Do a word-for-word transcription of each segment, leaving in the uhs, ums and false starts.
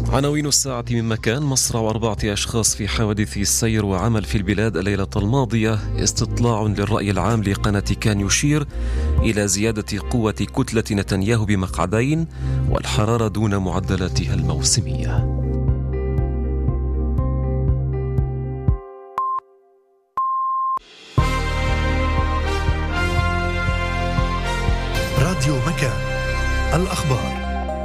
عناوين الساعة من مكان. مصرع أربعة أشخاص في حوادث السير وعمل في البلاد الليلة الماضية. استطلاع للرأي العام لقناة كان يشير إلى زيادة قوة كتلة نتنياهو بمقعدين والحرارة دون معدلاتها الموسمية. راديو مكان، الأخبار.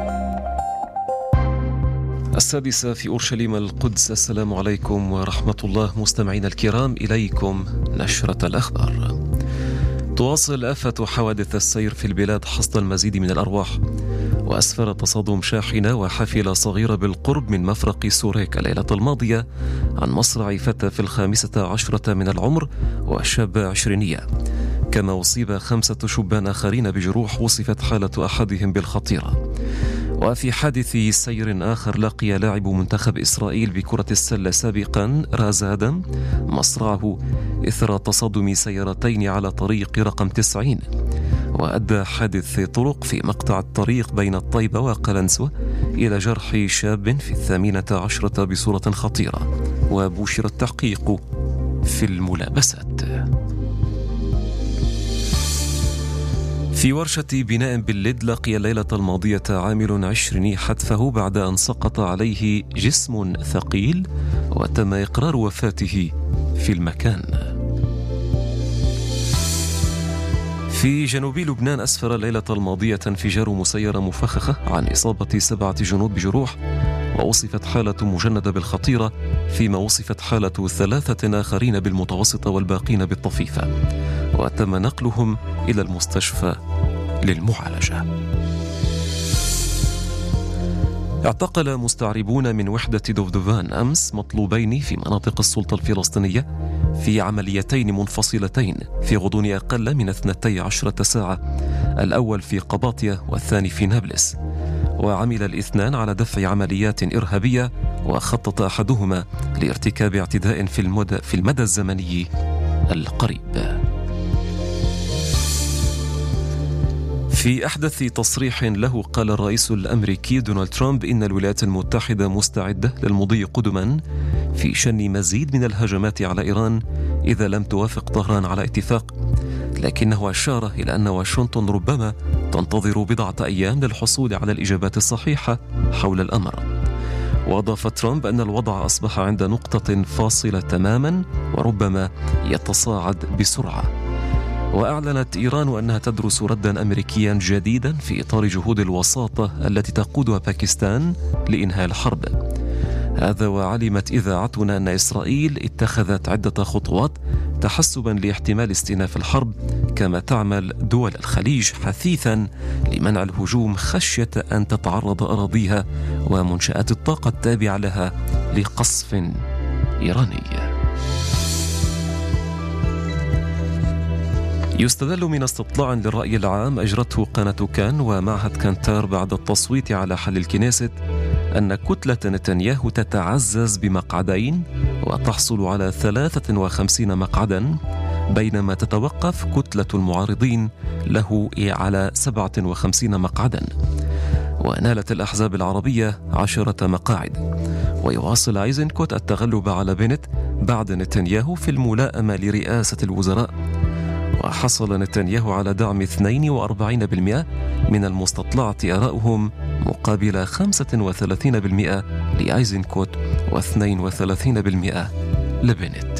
السادسة في أورشليم القدس. السلام عليكم ورحمة الله مستمعين الكرام، إليكم نشرة الأخبار. تواصل آفة حوادث السير في البلاد حصد المزيد من الأرواح، وأسفر تصادم شاحنة وحافلة صغيرة بالقرب من مفرق سوريك الليلة الماضية عن مصرع فتى في الخامسة عشرة من العمر وشابة عشرينية، كما أصيب خمسة شبان آخرين بجروح وصفت حالة أحدهم بالخطيرة. وفي حادث سير آخر لقي لاعب منتخب إسرائيل بكرة السلة سابقا راز آدم مصرعه إثر تصادم سيارتين على طريق رقم تسعين. وأدى حادث طرق في مقطع الطريق بين الطيبة وقلنسوة إلى جرح شاب في الثامنة عشرة بصورة خطيرة، وبشر التحقيق في الملابسات. في ورشة بناء باللد لقي الليلة الماضية عامل عشريني حتفه بعد أن سقط عليه جسم ثقيل، وتم إقرار وفاته في المكان. في جنوب لبنان أسفر الليلة الماضية انفجار مسيرة مفخخة عن إصابة سبعة جنود بجروح، ووصفت حالة مجندة بالخطيرة، فيما وصفت حالة ثلاثة آخرين بالمتوسطة والباقين بالطفيفة، وتم نقلهم إلى المستشفى للمعالجة. اعتقل مستعربون من وحدة دفدفان أمس مطلوبين في مناطق السلطة الفلسطينية في عمليتين منفصلتين في غضون أقل من اثنتي عشرة ساعة، الأول في قباطية والثاني في نابلس. وعمل الاثنان على دفع عمليات إرهابية، وخطط أحدهما لارتكاب اعتداء في المدى, في المدى الزمني القريب. في أحدث تصريح له قال الرئيس الأمريكي دونالد ترامب إن الولايات المتحدة مستعدة للمضي قدما في شن مزيد من الهجمات على إيران إذا لم توافق طهران على اتفاق، لكنه أشار إلى أن واشنطن ربما تنتظر بضعة أيام للحصول على الإجابات الصحيحة حول الأمر. وأضاف ترامب أن الوضع أصبح عند نقطة فاصلة تماما وربما يتصاعد بسرعة. وأعلنت إيران أنها تدرس ردا أمريكيا جديدا في إطار جهود الوساطة التي تقودها باكستان لإنهاء الحرب. هذا وعلمت إذاعتنا أن إسرائيل اتخذت عدة خطوات تحسبا لاحتمال استئناف الحرب، كما تعمل دول الخليج حثيثا لمنع الهجوم خشية أن تتعرض أراضيها ومنشآت الطاقة التابعة لها لقصف إيراني. يستدل من استطلاع للرأي العام أجرته قناة كان ومعهد كانتار بعد التصويت على حل الكنيست أن كتلة نتنياهو تتعزز بمقعدين وتحصل على ثلاثة وخمسين مقعدا، بينما تتوقف كتلة المعارضين له على سبعة وخمسين مقعدا. ونالت الأحزاب العربية عشرة مقاعد. ويواصل ايزنكوت التغلب على بنت بعد نتنياهو في الملائمة لرئاسة الوزراء، وحصل نتنياهو على دعم اثنين وأربعين بالمئة من المستطلعة آراؤهم مقابل خمسة وثلاثين بالمئة لأيزنكوت واثنين وثلاثين بالمئة لبنت.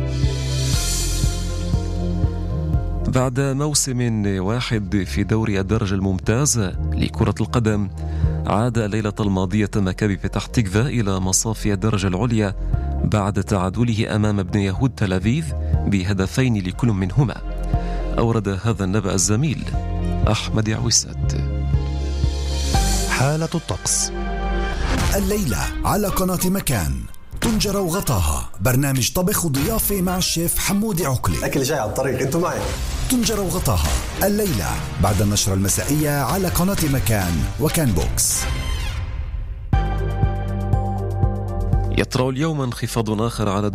بعد موسم واحد في دوري الدرجة الممتازة لكرة القدم، عاد الليلة الماضية مكابي بتح تكفا إلى مصاف الدرجة العليا بعد تعادله أمام ابن يهود تل أبيب بهدفين لكل منهما. أورد هذا النبأ الزميل أحمد عويسات. حالة الطقس الليلة على قناة مكان. طنجرة وغطاها، برنامج طبخ وضيافة مع الشيف حمودي عقلي. أكل جاي على الطريق، أنتوا معي. طنجرة وغطاها الليلة بعد النشرة المسائية على قناة مكان وكان بوكس. يطرأ اليوم انخفاض آخر على